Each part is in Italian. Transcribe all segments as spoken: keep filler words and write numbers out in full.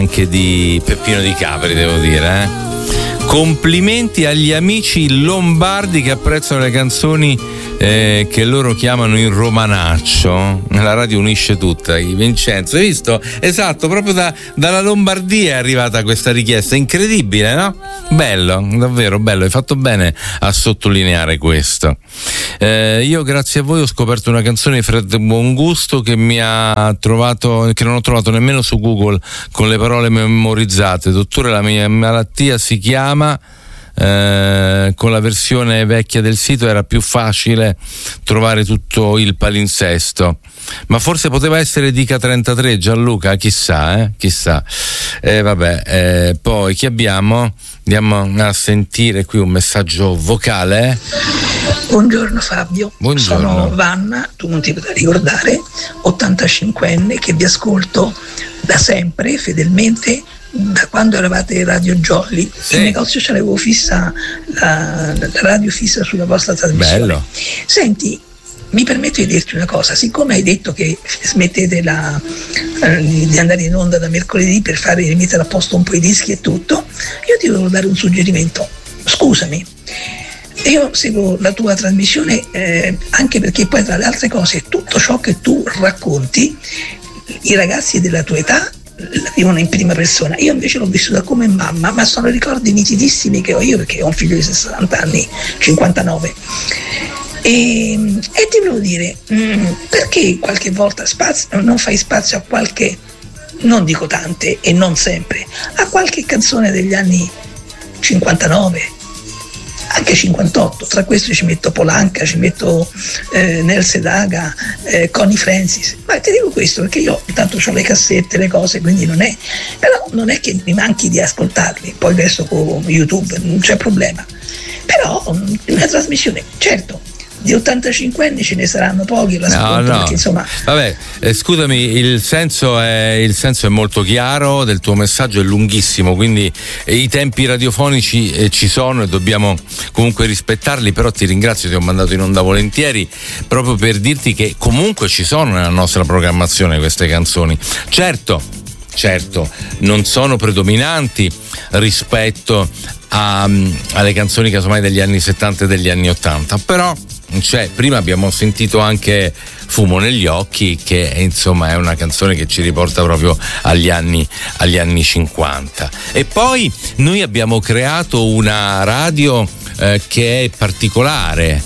anche di Peppino Di Capri, devo dire, eh. Complimenti agli amici lombardi che apprezzano le canzoni eh, che loro chiamano in romanaccio. La radio unisce tutta. Vincenzo, hai visto? Esatto, proprio da, dalla Lombardia è arrivata questa richiesta, incredibile, no? Bello, davvero bello, hai fatto bene a sottolineare questo. Eh, io grazie a voi ho scoperto una canzone di Fred Buongusto che mi ha trovato, che non ho trovato nemmeno su Google con le parole memorizzate. Dottore, la mia malattia si chiama Eh, con la versione vecchia del sito era più facile trovare tutto il palinsesto, ma forse poteva essere Dica trentatré, Gianluca, chissà, eh? chissà. Eh, vabbè, eh, poi chi abbiamo? Andiamo a sentire qui un messaggio vocale. Buongiorno Fabio, Buongiorno. Sono Vanna, tu non ti potrai ricordare, ottantacinquenne che vi ascolto da sempre, fedelmente, da quando eravate Radio Jolly. Sì. In negozio c'avevo fissa la, la radio fissa sulla vostra trasmissione. Bello. Senti, mi permetto di dirti una cosa, siccome hai detto che smettete la, eh, di andare in onda da mercoledì per fare rimettere a posto un po' i dischi e tutto, io ti devo dare un suggerimento. Scusami, io seguo la tua trasmissione eh, anche perché poi tra le altre cose tutto ciò che tu racconti i ragazzi della tua età la vivono in prima persona. Io invece l'ho vissuta come mamma, ma sono ricordi nitidissimi che ho io perché ho un figlio di sessanta anni, cinquantanove. E, e ti volevo dire, mh, perché qualche volta spazio, non fai spazio a qualche, non dico tante e non sempre, a qualche canzone degli anni cinquantanove, anche cinquantotto, tra questi ci metto Polanca, ci metto eh, Nel Sedaga, eh, Connie Francis. Ma ti dico questo perché io intanto ho le cassette, le cose, quindi non è, però non è che mi manchi di ascoltarli, poi adesso con YouTube non c'è problema, però una trasmissione, certo, di ottantacinque anni ce ne saranno pochi, l'ascolto, no, no. Perché insomma. Vabbè, eh, scusami, il senso è il senso è molto chiaro del tuo messaggio, è lunghissimo, quindi eh, i tempi radiofonici eh, ci sono e dobbiamo comunque rispettarli, però ti ringrazio, ti ho mandato in onda volentieri proprio per dirti che comunque ci sono nella nostra programmazione queste canzoni. Certo, certo, non sono predominanti rispetto a, alle canzoni casomai degli anni settanta e degli anni ottanta, però cioè, prima abbiamo sentito anche Fumo negli occhi, che insomma è una canzone che ci riporta proprio agli anni, agli anni cinquanta. E poi noi abbiamo creato una radio eh, che è particolare,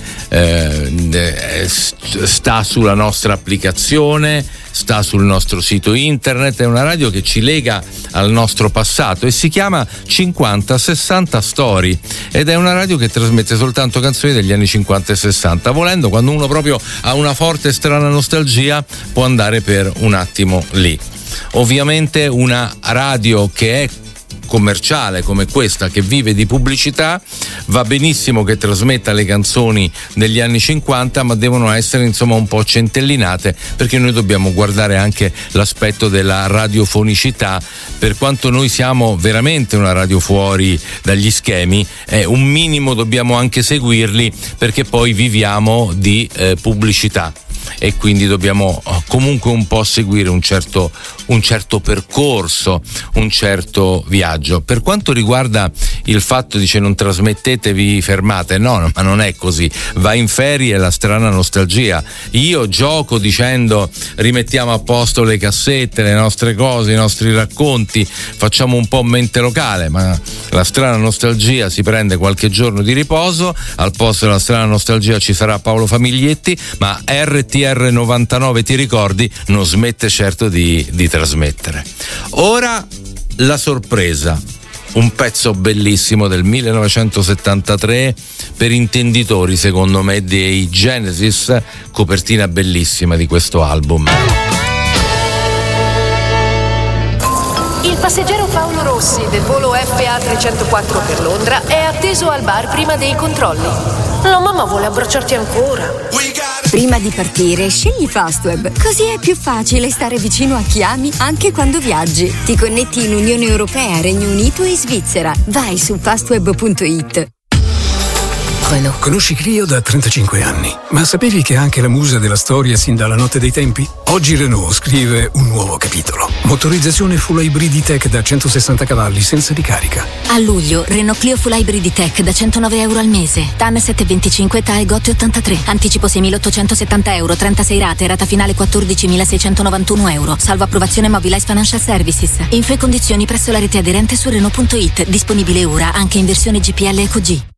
eh, sta sulla nostra applicazione, sta sul nostro sito internet, è una radio che ci lega al nostro passato e si chiama cinquanta sessanta Story ed è una radio che trasmette soltanto canzoni degli anni cinquanta e sessanta. Volendo, quando uno proprio ha una forte e strana nostalgia, può andare per un attimo lì. Ovviamente una radio che è commerciale come questa, che vive di pubblicità, va benissimo che trasmetta le canzoni degli anni cinquanta, ma devono essere insomma un po' centellinate, perché noi dobbiamo guardare anche l'aspetto della radiofonicità. Per quanto noi siamo veramente una radio fuori dagli schemi, eh, un minimo dobbiamo anche seguirli, perché poi viviamo di eh, pubblicità e quindi dobbiamo comunque un po' seguire un certo, un certo percorso, un certo viaggio. Per quanto riguarda il fatto dice non trasmettetevi, fermate, no, no, ma non è così. Va in ferie la strana nostalgia. Io gioco dicendo rimettiamo a posto le cassette, le nostre cose, i nostri racconti, facciamo un po' mente locale, ma la strana nostalgia si prende qualche giorno di riposo. Al posto della strana nostalgia ci sarà Paolo Famiglietti, ma R T R novantanove, ti ricordi, non smette certo di, di trasmettere. Ora la sorpresa, un pezzo bellissimo del millenovecentosettantatré per intenditori, secondo me, dei Genesis, copertina bellissima di questo album. Il passeggero Paolo Rossi del volo F A trecentoquattro per Londra è atteso al bar prima dei controlli. La mamma vuole abbracciarti ancora. Prima di partire, scegli Fastweb, così è più facile stare vicino a chi ami anche quando viaggi. Ti connetti in Unione Europea, Regno Unito e Svizzera. Vai su fastweb punto it. Renault. Conosci Clio da trentacinque anni, ma sapevi che è anche la musa della storia sin dalla notte dei tempi? Oggi Renault scrive un nuovo capitolo. Motorizzazione full hybrid tech da centosessanta cavalli senza ricarica. A luglio, Renault Clio Full Hybrid Tech da centonove euro al mese. T A N settecentoventicinque T A E Gotti ottantatré. Anticipo seimilaottocentosettanta euro, trentasei rate, rata finale quattordicimilaseicentonovantuno euro. Salvo approvazione Mobilize Financial Services. Info e condizioni presso la rete aderente su Renault punto it. Disponibile ora anche in versione G P L Eco G.